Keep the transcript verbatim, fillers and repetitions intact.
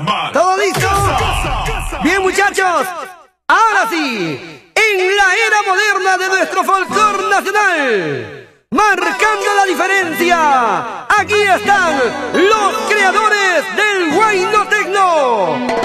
¿Todo listo? Bien, muchachos. Ahora sí, en la era moderna de nuestro folclor nacional, marcando la diferencia, aquí están los creadores del Huayno Tecno.